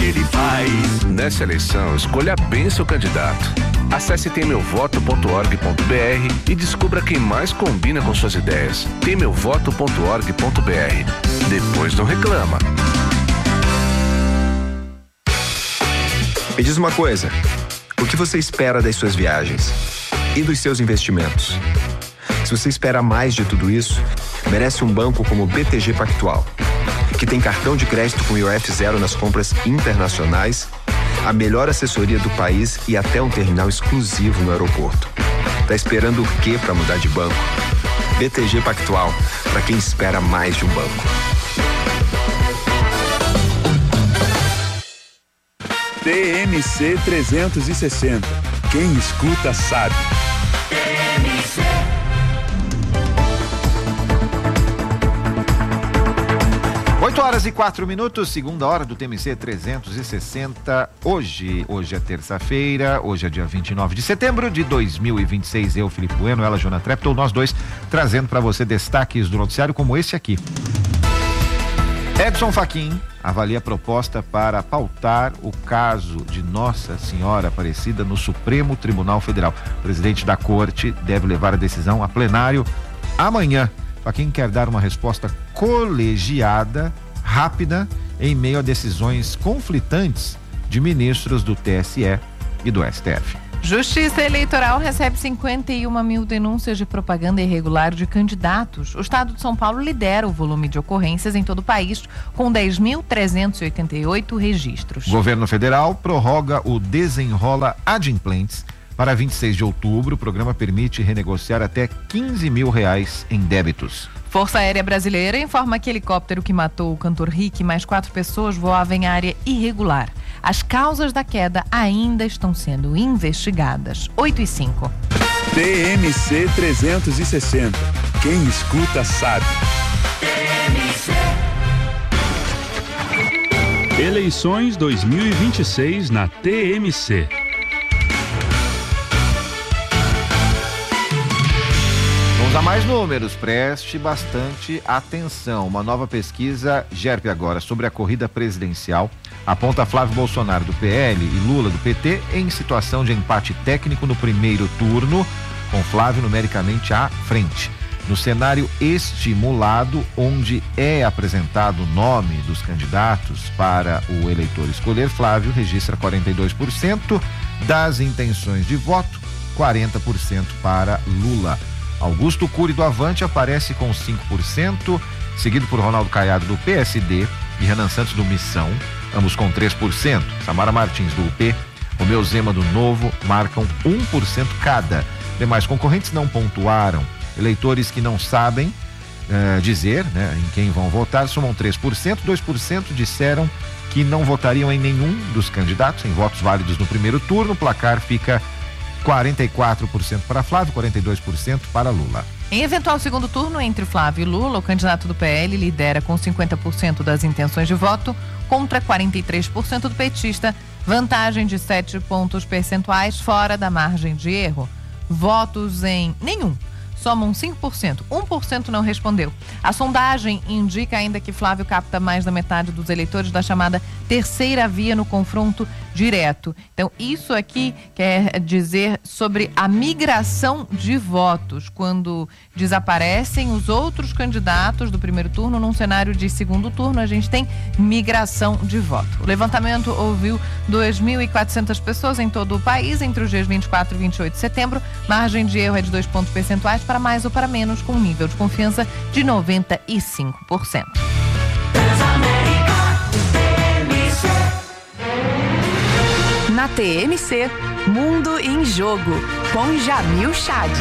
ele faz. Nessa eleição, escolha bem seu candidato. Acesse temmeuvoto.org.br e descubra quem mais combina com suas ideias. temmeuvoto.org.br. Depois não reclama. Me diz uma coisa, o que você espera das suas viagens e dos seus investimentos? Se você espera mais de tudo isso, merece um banco como o BTG Pactual, que tem cartão de crédito com IOF zero nas compras internacionais, a melhor assessoria do país e até um terminal exclusivo no aeroporto. Tá esperando o quê para mudar de banco? BTG Pactual, para quem espera mais de um banco. TMC 360. Quem escuta sabe. TMC. Oito horas e 4 minutos, segunda hora do TMC 360. Hoje é terça-feira, hoje é dia 29 de setembro de 2026. Eu, Felipe Bueno, ela, Jona Treptow, nós dois trazendo para você destaques do noticiário como esse aqui. Edson Fachin avalia a proposta para pautar o caso de Nossa Senhora Aparecida no Supremo Tribunal Federal. O presidente da corte deve levar a decisão a plenário amanhã. Fachin quer dar uma resposta colegiada, rápida, em meio a decisões conflitantes de ministros do TSE e do STF. Justiça Eleitoral recebe 51 mil denúncias de propaganda irregular de candidatos. O estado de São Paulo lidera o volume de ocorrências em todo o país, com 10.388 registros. O governo federal prorroga o Desenrola Adimplentes para 26 de outubro. O programa permite renegociar até R$15 mil em débitos. Força Aérea Brasileira informa que helicóptero que matou o cantor Rick e mais 4 pessoas voava em área irregular. As causas da queda ainda estão sendo investigadas. 8h05. TMC 360. Quem escuta sabe. TMC. Eleições 2026 na TMC. Vamos a mais números, preste bastante atenção. Uma nova pesquisa, GERP agora, sobre a corrida presidencial, aponta Flávio Bolsonaro do PL e Lula do PT em situação de empate técnico no primeiro turno, com Flávio numericamente à frente. No cenário estimulado, onde é apresentado o nome dos candidatos para o eleitor escolher, Flávio registra 42% das intenções de voto, 40% para Lula. Augusto Cury do Avante aparece com 5%, seguido por Ronaldo Caiado do PSD e Renan Santos do Missão, ambos com 3%. Samara Martins do UP, Romeu Zema do Novo marcam 1% cada. Demais concorrentes não pontuaram. Eleitores que não sabem dizer, em quem vão votar somam 3%, 2% disseram que não votariam em nenhum dos candidatos, em votos válidos no primeiro turno. O placar fica 44% para Flávio, 42% para Lula. Em eventual segundo turno entre Flávio e Lula, o candidato do PL lidera com 50% das intenções de voto contra 43% do petista, vantagem de 7 pontos percentuais fora da margem de erro. Votos em nenhum somam 5%, 1% não respondeu. A sondagem indica ainda que Flávio capta mais da metade dos eleitores da chamada terceira via no confronto direto. Então, isso aqui quer dizer sobre a migração de votos, quando desaparecem os outros candidatos do primeiro turno, num cenário de segundo turno, a gente tem migração de voto. O levantamento ouviu 2.400 pessoas em todo o país entre os dias 24 e 28 de setembro. Margem de erro é de 2 pontos percentuais para mais ou para menos, com um nível de confiança de 95%. Na TMC, Mundo em Jogo, com Jamil Chad.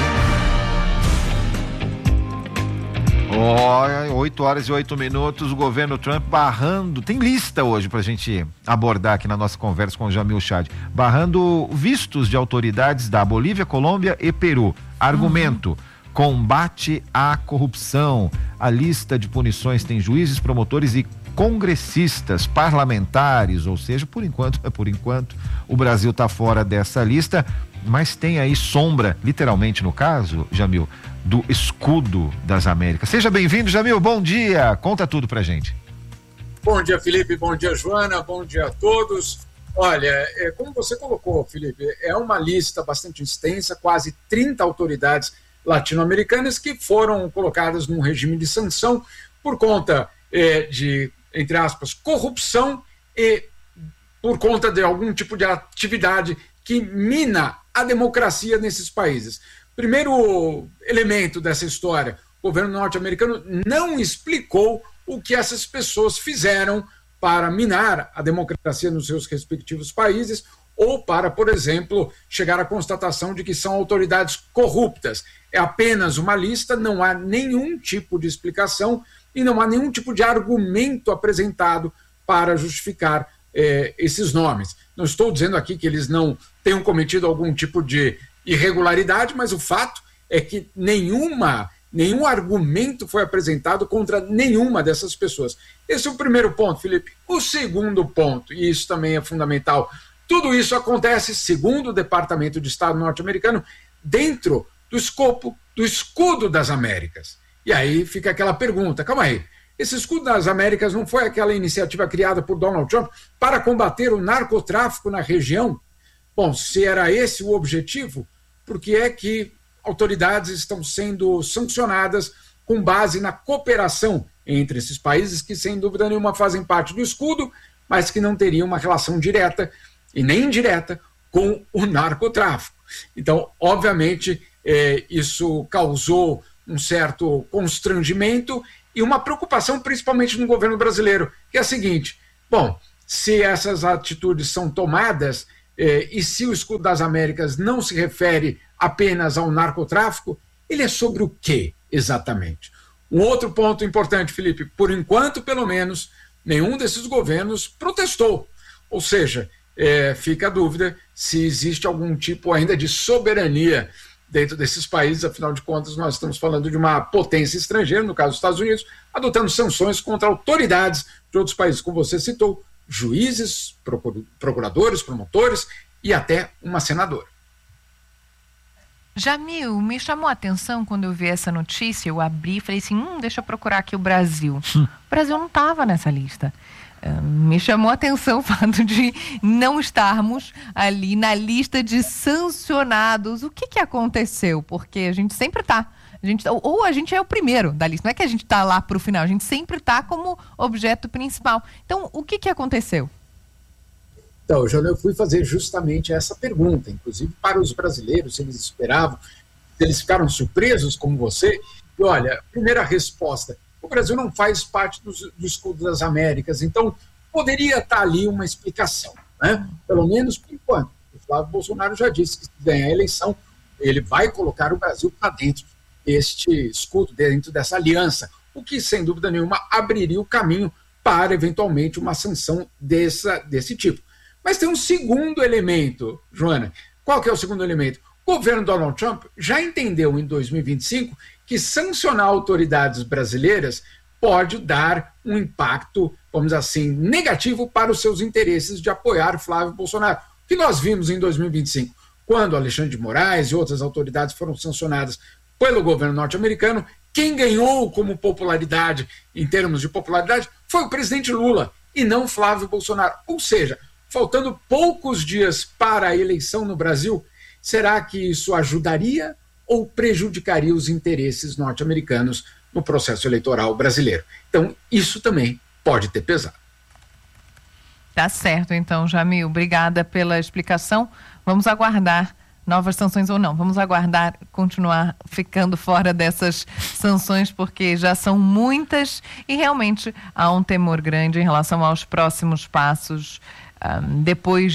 8 horas e 8 minutos, o governo Trump barrando, tem lista hoje pra gente abordar aqui na nossa conversa com o Jamil Chad, barrando vistos de autoridades da Bolívia, Colômbia e Peru. Argumento: combate à corrupção. A lista de punições tem juízes, promotores e congressistas, parlamentares, ou seja, por enquanto, o Brasil está fora dessa lista, mas tem aí sombra, literalmente no caso, Jamil, do escudo das Américas. Seja bem-vindo, Jamil, bom dia, conta tudo pra gente. Bom dia, Felipe, bom dia, Joana, bom dia a todos. Olha, como você colocou, Felipe, é uma lista bastante extensa, quase 30 autoridades latino-americanas que foram colocadas num regime de sanção por conta de, entre aspas, corrupção e por conta de algum tipo de atividade que mina a democracia nesses países. Primeiro elemento dessa história, o governo norte-americano não explicou o que essas pessoas fizeram para minar a democracia nos seus respectivos países ou para, por exemplo, chegar à constatação de que são autoridades corruptas. É apenas uma lista, não há nenhum tipo de explicação e não há nenhum tipo de argumento apresentado para justificar esses nomes. Não estou dizendo aqui que eles não tenham cometido algum tipo de irregularidade, mas o fato é que nenhum argumento foi apresentado contra nenhuma dessas pessoas. Esse é o primeiro ponto, Felipe. O segundo ponto, e isso também é fundamental, tudo isso acontece, segundo o Departamento de Estado norte-americano, dentro do escopo do Escudo das Américas. E aí fica aquela pergunta, calma aí, esse Escudo das Américas não foi aquela iniciativa criada por Donald Trump para combater o narcotráfico na região? Bom, se era esse o objetivo, por que é que autoridades estão sendo sancionadas com base na cooperação entre esses países que, sem dúvida nenhuma, fazem parte do escudo, mas que não teriam uma relação direta e nem indireta com o narcotráfico? Então, obviamente, isso causou um certo constrangimento e uma preocupação, principalmente no governo brasileiro, que é a seguinte: bom, se essas atitudes são tomadas e se o Escudo das Américas não se refere apenas ao narcotráfico, ele é sobre o quê exatamente? Um outro ponto importante, Felipe, por enquanto, pelo menos, nenhum desses governos protestou. Ou seja, fica a dúvida se existe algum tipo ainda de soberania dentro desses países. Afinal de contas, nós estamos falando de uma potência estrangeira, no caso dos Estados Unidos, adotando sanções contra autoridades de outros países, como você citou, juízes, procuradores, promotores e até uma senadora. Jamil, me chamou a atenção quando eu vi essa notícia, eu abri e falei assim, deixa eu procurar aqui o Brasil. O Brasil não estava nessa lista. Me chamou a atenção o fato de não estarmos ali na lista de sancionados. O que aconteceu? Porque a gente sempre está. Ou a gente é o primeiro da lista. Não é que a gente está lá para o final, a gente sempre está como objeto principal. Então, o que aconteceu? Então, eu fui fazer justamente essa pergunta, inclusive para os brasileiros, se eles esperavam, se eles ficaram surpresos como você. E olha, primeira resposta, o Brasil não faz parte do Escudo das Américas, então poderia estar ali uma explicação, né? Pelo menos por enquanto. O Flávio Bolsonaro já disse que se ganhar a eleição, ele vai colocar o Brasil para dentro deste escudo, dentro dessa aliança, o que, sem dúvida nenhuma, abriria o caminho para, eventualmente, uma sanção desse tipo. Mas tem um segundo elemento, Joana. Qual que é o segundo elemento? O governo Donald Trump já entendeu em 2025 que sancionar autoridades brasileiras pode dar um impacto, vamos dizer assim, negativo para os seus interesses de apoiar Flávio Bolsonaro. O que nós vimos em 2025, quando Alexandre de Moraes e outras autoridades foram sancionadas pelo governo norte-americano, quem ganhou como popularidade, em termos de popularidade, foi o presidente Lula e não Flávio Bolsonaro. Ou seja, faltando poucos dias para a eleição no Brasil, será que isso ajudaria ou prejudicaria os interesses norte-americanos no processo eleitoral brasileiro? Então, isso também pode ter pesado. Tá certo, então, Jamil. Obrigada pela explicação. Vamos aguardar novas sanções ou não. Vamos aguardar continuar ficando fora dessas sanções, porque já são muitas e realmente há um temor grande em relação aos próximos passos. Depois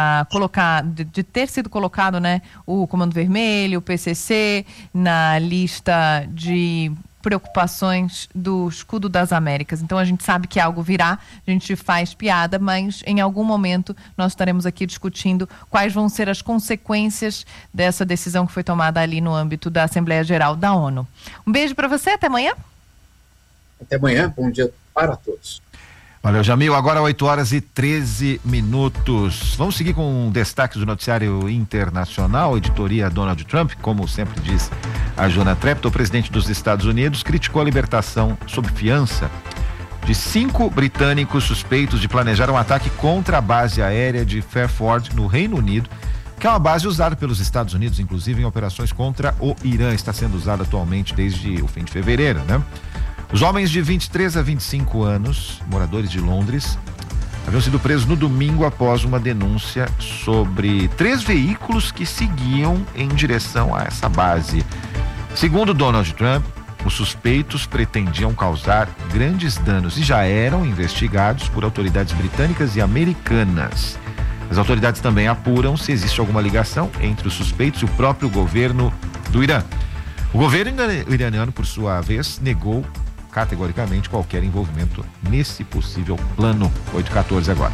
de ter sido colocado, né, o Comando Vermelho, o PCC, na lista de preocupações do Escudo das Américas. Então a gente sabe que algo virá, a gente faz piada, mas em algum momento nós estaremos aqui discutindo quais vão ser as consequências dessa decisão que foi tomada ali no âmbito da Assembleia Geral da ONU. Um beijo para você, até amanhã. Até amanhã, bom dia para todos. Valeu, Jamil. Agora 8h13. Vamos seguir com destaques do noticiário internacional, editoria Donald Trump, como sempre diz a Joana Treptow. O presidente dos Estados Unidos criticou a libertação sob fiança de 5 britânicos suspeitos de planejar um ataque contra a base aérea de Fairford, no Reino Unido, que é uma base usada pelos Estados Unidos, inclusive em operações contra o Irã. Está sendo usada atualmente desde o fim de fevereiro, né? Os homens de 23 a 25 anos, moradores de Londres, haviam sido presos no domingo após uma denúncia sobre 3 veículos que seguiam em direção a essa base. Segundo Donald Trump, os suspeitos pretendiam causar grandes danos e já eram investigados por autoridades britânicas e americanas. As autoridades também apuram se existe alguma ligação entre os suspeitos e o próprio governo do Irã. O governo iraniano, por sua vez, negou categoricamente qualquer envolvimento nesse possível plano. 8h14 agora.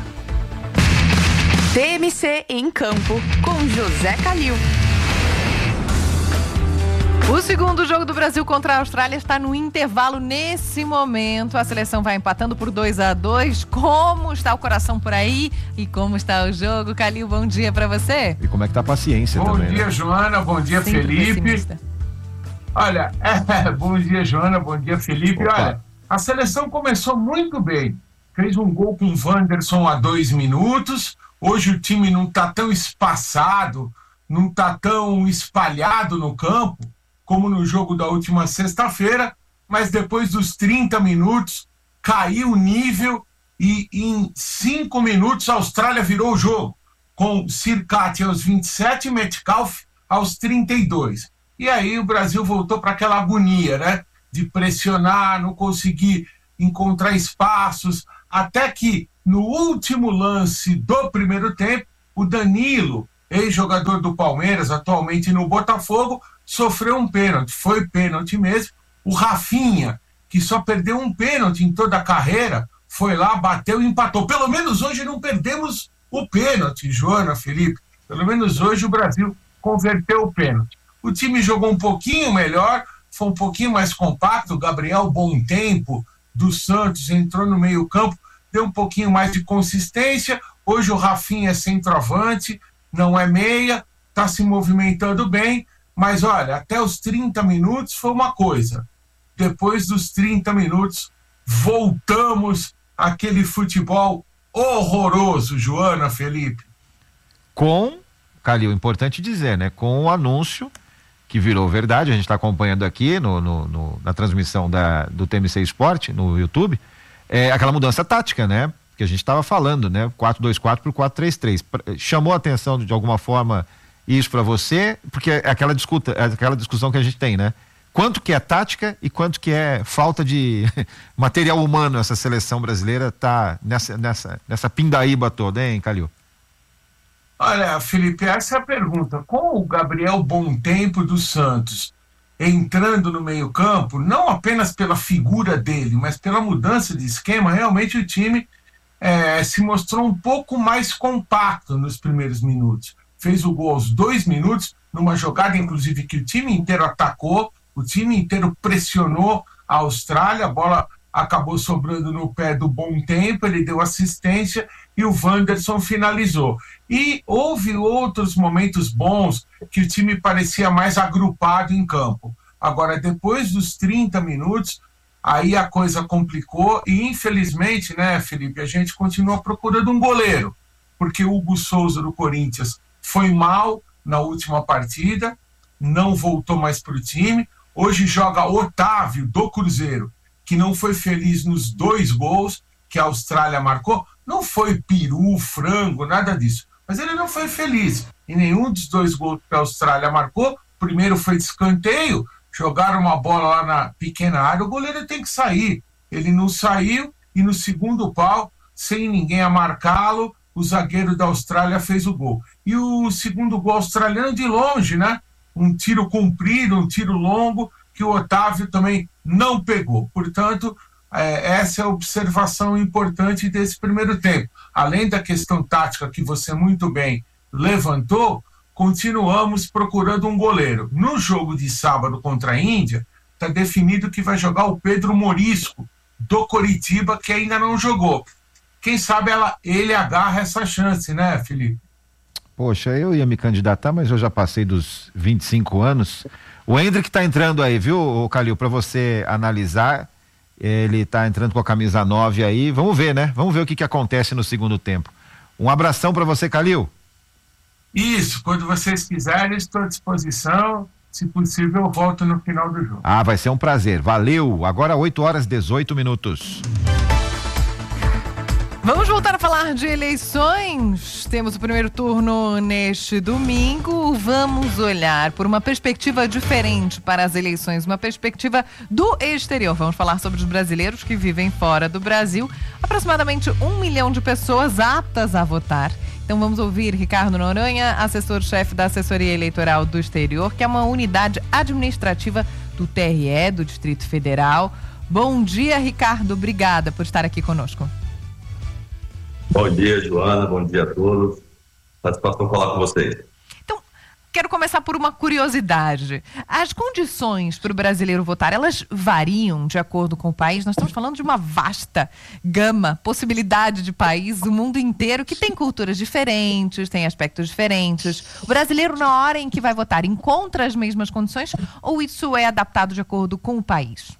TMC em campo com José Calil. O segundo jogo do Brasil contra a Austrália está no intervalo nesse momento. A seleção vai empatando por 2-2. Como está o coração por aí? E como está o jogo? Calil, bom dia para você. E como é que tá a paciência também? Bom dia, né? Joana. Bom dia, Sempre Felipe. pessimista. Olha, bom dia, Joana. Bom dia, Felipe. Opa. Olha, a seleção começou muito bem. Fez um gol com o Wanderson a 2 minutos. Hoje o time não está tão espaçado, não está tão espalhado no campo como no jogo da última sexta-feira, mas depois dos 30 minutos caiu o nível e em 5 minutos a Austrália virou o jogo, com Sirkati aos 27 e Metcalf aos 32. E aí o Brasil voltou para aquela agonia, né? De pressionar, não conseguir encontrar espaços, até que no último lance do primeiro tempo, o Danilo, ex-jogador do Palmeiras, atualmente no Botafogo, sofreu um pênalti. Foi pênalti mesmo. O Rafinha, que só perdeu um pênalti em toda a carreira, foi lá, bateu e empatou. Pelo menos hoje não perdemos o pênalti, Joana, Felipe. Pelo menos hoje o Brasil converteu o pênalti. O time jogou um pouquinho melhor, foi um pouquinho mais compacto. O Gabriel Bom Tempo, do Santos, entrou no meio-campo, deu um pouquinho mais de consistência. Hoje o Rafinha é centroavante, não é meia, está se movimentando bem. Mas olha, até os 30 minutos foi uma coisa. Depois dos 30 minutos, voltamos àquele futebol horroroso, Joana, Felipe. Calil, importante dizer, né? Com o anúncio que virou verdade, a gente está acompanhando aqui na transmissão do TMC Esporte, no YouTube, aquela mudança tática, né? Que a gente estava falando, né? 4-2-4 para o 4-3-3. Chamou a atenção de alguma forma isso para você? Porque é aquela discussão que a gente tem, né? Quanto que é tática e quanto que é falta de material humano essa seleção brasileira tá nessa pindaíba toda, hein, Calil? Olha, Felipe, essa é a pergunta. Com o Gabriel Bom Tempo do Santos entrando no meio-campo, não apenas pela figura dele, mas pela mudança de esquema, realmente o time se mostrou um pouco mais compacto nos primeiros minutos. Fez o gol aos 2 minutos, numa jogada, inclusive, que o time inteiro atacou, o time inteiro pressionou a Austrália, a bola acabou sobrando no pé do Bom Tempo, ele deu assistência e o Wanderson finalizou. E houve outros momentos bons que o time parecia mais agrupado em campo. Agora, depois dos 30 minutos, aí a coisa complicou e, infelizmente, né, Felipe, a gente continua procurando um goleiro, porque o Hugo Souza do Corinthians foi mal na última partida, não voltou mais para o time. Hoje joga Otávio do Cruzeiro, que não foi feliz nos 2 gols que a Austrália marcou. Não foi peru, frango, nada disso. Mas ele não foi feliz em nenhum dos 2 gols que a Austrália marcou. O primeiro foi de escanteio, jogaram uma bola lá na pequena área, o goleiro tem que sair. Ele não saiu e no segundo pau, sem ninguém a marcá-lo, o zagueiro da Austrália fez o gol. E o segundo gol australiano de longe, né? Um tiro comprido, um tiro longo, que o Otávio também não pegou. Portanto, essa é a observação importante desse primeiro tempo. Além da questão tática que você muito bem levantou, continuamos procurando um goleiro. No jogo de sábado contra a Índia, está definido que vai jogar o Pedro Morisco, do Coritiba, que ainda não jogou. Quem sabe ele agarra essa chance, né, Felipe? Poxa, eu ia me candidatar, mas eu já passei dos 25 anos. O Hendrick tá entrando aí, viu, Calil, para você analisar Ele tá entrando com a camisa 9 aí. Vamos ver, né? Vamos ver o que acontece no segundo tempo. Um abração para você, Calil. Isso, quando vocês quiserem, estou à disposição. Se possível, eu volto no final do jogo. Vai ser um prazer. Valeu. Agora 8h18. Vamos voltar a falar de eleições. Temos o primeiro turno neste domingo. Vamos olhar por uma perspectiva diferente para as eleições, uma perspectiva do exterior. Vamos falar sobre os brasileiros que vivem fora do Brasil. Aproximadamente 1 milhão de pessoas aptas a votar. Então vamos ouvir Ricardo Noronha, assessor-chefe da Assessoria Eleitoral do Exterior, que é uma unidade administrativa do TRE, do Distrito Federal. Bom dia, Ricardo. Obrigada por estar aqui conosco. Bom dia, Joana. Bom dia a todos. Satisfação falar com vocês. Então, quero começar por uma curiosidade. As condições para o brasileiro votar, elas variam de acordo com o país? Nós estamos falando de uma vasta gama, possibilidade de país, o mundo inteiro, que tem culturas diferentes, tem aspectos diferentes. O brasileiro, na hora em que vai votar, encontra as mesmas condições ou isso é adaptado de acordo com o país?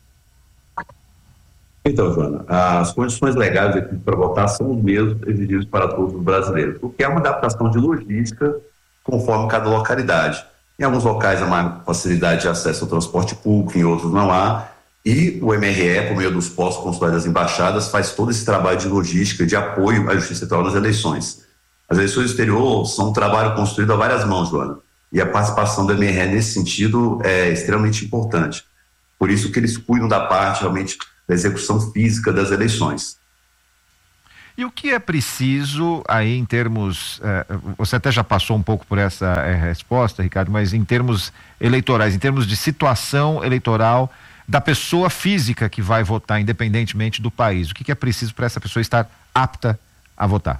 Então, Joana, as condições legais aqui para votar são os mesmos exigidos para todos os brasileiros, porque é uma adaptação de logística conforme cada localidade. Em alguns locais há mais facilidade de acesso ao transporte público, em outros não há, e o MRE, por meio dos postos consulares das embaixadas, faz todo esse trabalho de logística, de apoio à Justiça Eleitoral nas eleições. As eleições do exterior são um trabalho construído a várias mãos, Joana, e a participação do MRE nesse sentido é extremamente importante. Por isso que eles cuidam da parte realmente da execução física das eleições. E o que é preciso aí em termos, você até já passou um pouco por essa resposta, Ricardo, mas em termos eleitorais, em termos de situação eleitoral da pessoa física que vai votar, independentemente do país, o que é preciso para essa pessoa estar apta a votar?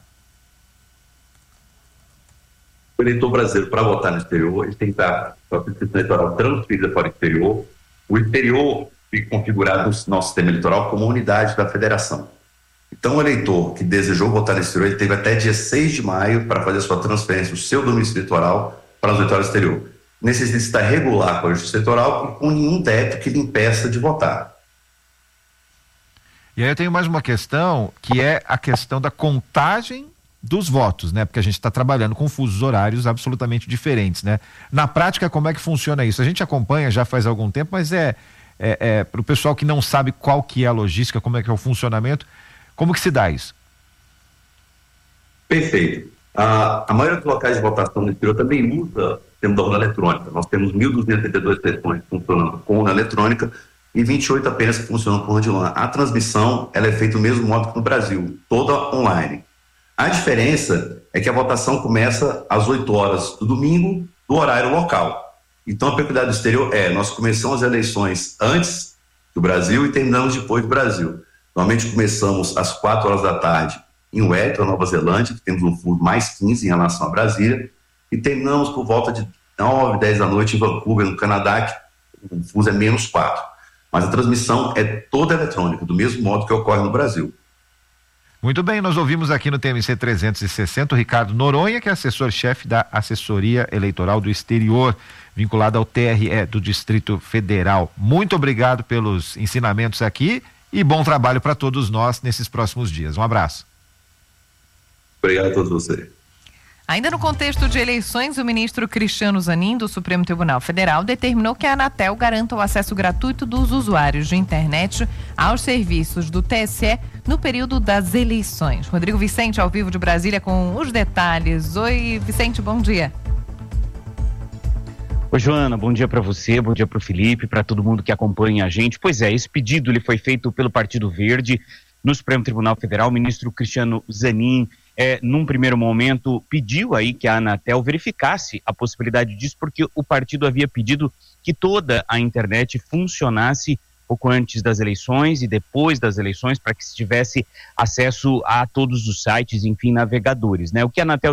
O eleitor brasileiro, para votar no exterior, ele tem que estar com a prescrição eleitoral transferida para o exterior. O exterior fica configurado no nosso sistema eleitoral como unidade da federação. Então, o eleitor que desejou votar no exterior, ele teve até dia 6 de maio para fazer a sua transferência do seu domicílio eleitoral para o eleitoral exterior. Necessita estar regular com a Justiça Eleitoral e com nenhum débito que lhe impeça de votar. E aí eu tenho mais uma questão, que é a questão da contagem dos votos, né? Porque a gente está trabalhando com fusos horários absolutamente diferentes, né? Na prática, como é que funciona isso? A gente acompanha já faz algum tempo, mas para o pessoal que não sabe qual que é a logística, como é que é o funcionamento, como que se dá isso? Perfeito. A maioria dos locais de votação no exterior também usa o sistema da urna eletrônica. Nós temos 1.272 sessões funcionando com urna eletrônica e 28 apenas que funcionam com urna de lona. A transmissão ela é feita do mesmo modo que no Brasil, toda online. A diferença é que a votação começa às 8 horas do domingo, do horário local. Então, a peculiaridade do exterior nós começamos as eleições antes do Brasil e terminamos depois do Brasil. Normalmente começamos às 4 horas da tarde em Wellington, Nova Zelândia, que temos um fuso mais 15 em relação a Brasília, e terminamos por volta de 9, 10 da noite em Vancouver, no Canadá, que o fuso é menos 4. Mas a transmissão é toda eletrônica, do mesmo modo que ocorre no Brasil. Muito bem, nós ouvimos aqui no TMC 360 o Ricardo Noronha, que é assessor-chefe da Assessoria Eleitoral do Exterior, vinculado ao TRE do Distrito Federal. Muito obrigado pelos ensinamentos aqui e bom trabalho para todos nós nesses próximos dias. Um abraço. Obrigado a todos vocês. Ainda no contexto de eleições, o ministro Cristiano Zanin, do Supremo Tribunal Federal, determinou que a Anatel garanta o acesso gratuito dos usuários de internet aos serviços do TSE no período das eleições. Rodrigo Vicente, ao vivo de Brasília, com os detalhes. Oi, Vicente, bom dia. Oi, Joana, bom dia para você, bom dia para o Felipe, para todo mundo que acompanha a gente. Pois é, esse pedido ele foi feito pelo Partido Verde no Supremo Tribunal Federal. O ministro Cristiano Zanin, num primeiro momento, pediu aí que a Anatel verificasse a possibilidade disso, porque o partido havia pedido que toda a internet funcionasse pouco antes das eleições e depois das eleições, para que se tivesse acesso a todos os sites, enfim, navegadores, né? O que a Anatel